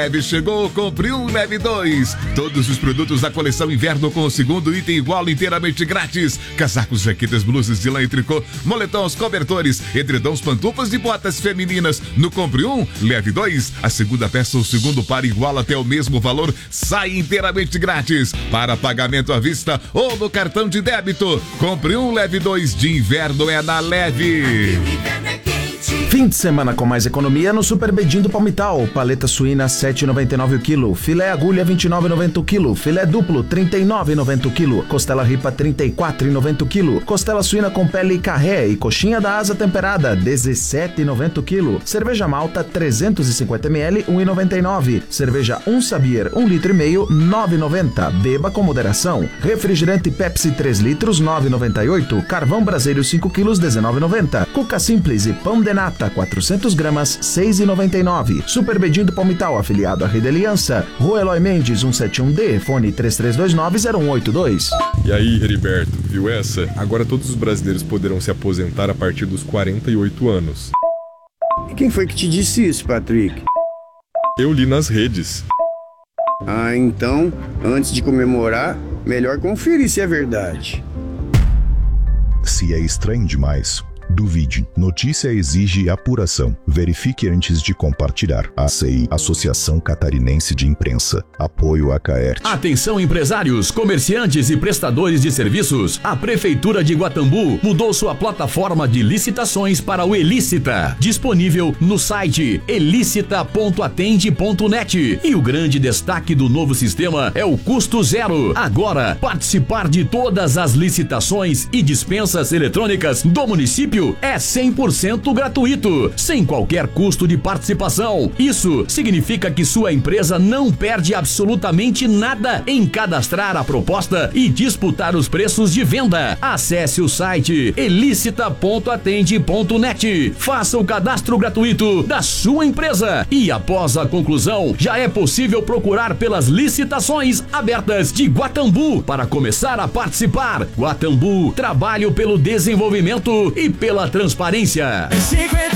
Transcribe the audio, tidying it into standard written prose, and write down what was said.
Leve chegou, compre um, leve dois. Todos os produtos da coleção inverno com o segundo item igual inteiramente grátis. Casacos, jaquetas, blusas de lã e tricô, moletons, cobertores, edredons, pantufas e botas femininas. No compre um, leve dois. A segunda peça ou segundo par igual até o mesmo valor sai inteiramente grátis. Para pagamento à vista ou no cartão de débito. Compre um, leve dois. De inverno é na Leve. Fim de semana com mais economia no Super Bedin do Palmital. Paleta suína 7,99 o quilo. Filé agulha 29,90 o quilo. Filé duplo 39,90 o quilo. Costela ripa 34,90 o quilo. Costela suína com pele e carré e coxinha da asa temperada 17,90 o quilo. Cerveja malta 350 ml 1,99. Cerveja Sabir 1,5 litro 9,90. Beba com moderação. Refrigerante Pepsi 3 litros 9,98. Carvão braseiro 5 quilos 19,90. Cuca simples e pão de nata 400 gramas 6,99. Super Bedin do Palmital, afiliado à Rede Aliança. Rua Eloy Mendes 171D, fone 33290182. E aí, Heriberto, viu essa? Agora todos os brasileiros poderão se aposentar a partir dos 48 anos. E quem foi que te disse isso, Patrick? Eu li nas redes. Ah, então, antes de comemorar, melhor conferir se é verdade. Se é estranho demais, duvide. Notícia exige apuração. Verifique antes de compartilhar. ACI, Associação Catarinense de Imprensa. Apoio a Caerte. Atenção empresários, comerciantes e prestadores de serviços. A Prefeitura de Guatambu mudou sua plataforma de licitações para o Elicita. Disponível no site elicita.atende.net. E o grande destaque do novo sistema é o custo zero. Agora, participar de todas as licitações e dispensas eletrônicas do município é 100% gratuito, sem qualquer custo de participação. Isso significa que sua empresa não perde absolutamente nada em cadastrar a proposta e disputar os preços de venda. Acesse o site elicita.atende.net. Faça o cadastro gratuito da sua empresa e após a conclusão, já é possível procurar pelas licitações abertas de Guatambu para começar a participar. Guatambu, trabalho pelo desenvolvimento e pela transparência.